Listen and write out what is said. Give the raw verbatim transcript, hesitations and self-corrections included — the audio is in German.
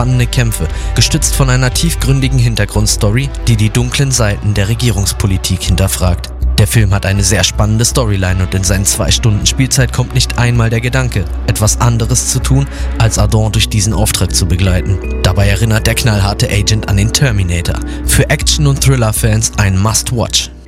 spannende Kämpfe, gestützt von einer tiefgründigen Hintergrundstory, die die dunklen Seiten der Regierungspolitik hinterfragt. Der Film hat eine sehr spannende Storyline und in seinen zwei Stunden Spielzeit kommt nicht einmal der Gedanke, etwas anderes zu tun, als Ardant durch diesen Auftrag zu begleiten. Dabei erinnert der knallharte Agent an den Terminator. Für Action- und Thriller-Fans ein Must-Watch.